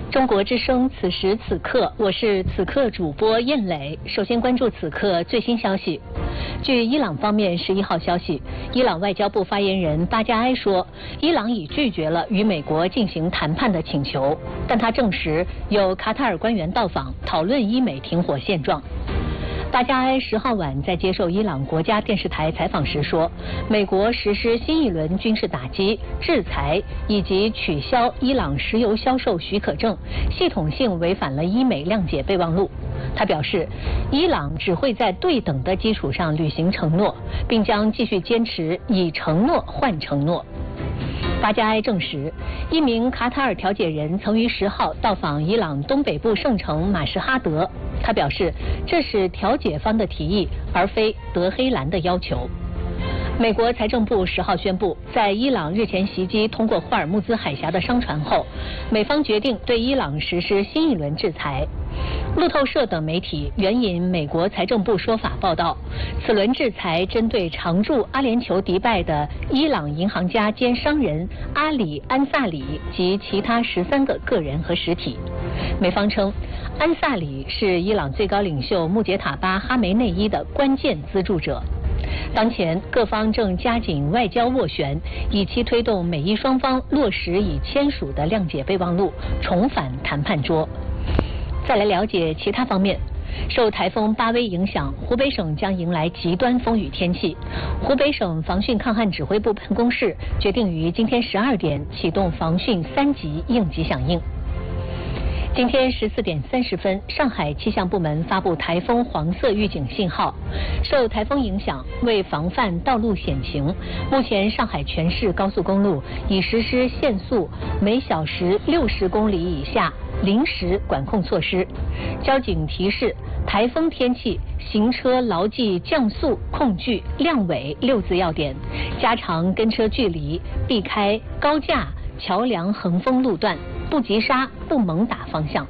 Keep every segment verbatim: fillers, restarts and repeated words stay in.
中国之声此时此刻，我是此刻主播燕磊。首先关注此刻最新消息。据伊朗方面十一号消息，伊朗外交部发言人巴加埃说，伊朗已拒绝了与美国进行谈判的请求，但他证实有卡塔尔官员到访，讨论伊美停火现状。巴加埃十号晚在接受伊朗国家电视台采访时说，美国实施新一轮军事打击、制裁以及取消伊朗石油销售许可证，系统性违反了伊美谅解备忘录。他表示，伊朗只会在对等的基础上履行承诺，并将继续坚持以承诺换承诺。巴加埃证实，一名卡塔尔调解人曾于十号到访伊朗东北部圣城马什哈德。他表示，这是调解方的提议，而非德黑兰的要求。美国财政部十号宣布，在伊朗日前袭击通过霍尔木兹海峡的商船后，美方决定对伊朗实施新一轮制裁。路透社等媒体援引美国财政部说法报道，此轮制裁针对常驻阿联酋迪拜的伊朗银行家兼商人阿里安萨里及其他十三个个人和实体。美方称，安萨里是伊朗最高领袖穆杰塔巴哈梅内伊的关键资助者。当前各方正加紧外交斡旋，以期推动美伊双方落实已签署的谅解备忘录，重返谈判桌。再来了解其他方面。受台风巴威影响，湖北省将迎来极端风雨天气。湖北省防汛抗旱指挥部办公室决定于今天十二点启动防汛三级应急响应。今天十四点三十分，上海气象部门发布台风黄色预警信号。受台风影响，为防范道路险情，目前上海全市高速公路已实施限速每小时六十公里以下临时管控措施。交警提示，台风天气行车牢记降速、控距、亮尾六字要点，加长跟车距离，避开高架、桥梁横风路段，不急刹、不猛打方向。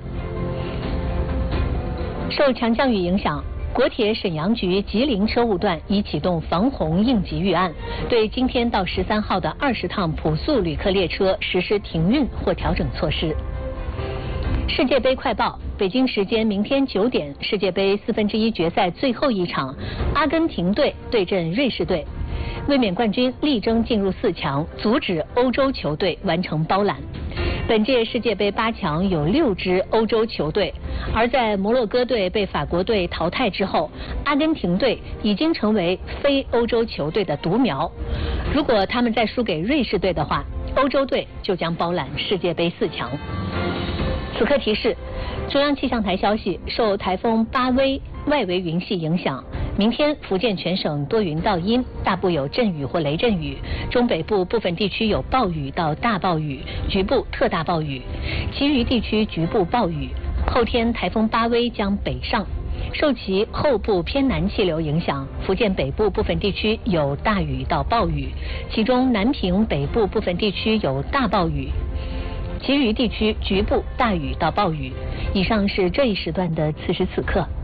受强降雨影响，国铁沈阳局吉林车务段已启动防洪应急预案，对今天到十三号的二十趟普速旅客列车实施停运或调整措施。世界杯快报：北京时间明天九点，世界杯四分之一决赛最后一场，阿根廷队对阵瑞士队。卫冕冠军力争进入四强，阻止欧洲球队完成包揽。本届世界杯八强有六支欧洲球队，而在摩洛哥队被法国队淘汰之后，阿根廷队已经成为非欧洲球队的独苗。如果他们再输给瑞士队的话，欧洲队就将包揽世界杯四强。此刻提示，中央气象台消息，受台风巴威外围云系影响，明天福建全省多云到阴，大部有阵雨或雷阵雨，中北部部分地区有暴雨到大暴雨，局部特大暴雨，其余地区局部暴雨。后天台风巴威将北上，受其后部偏南气流影响，福建北部部分地区有大雨到暴雨，其中南平北部部分地区有大暴雨，其余地区局部大雨到暴雨。以上是这一时段的此时此刻。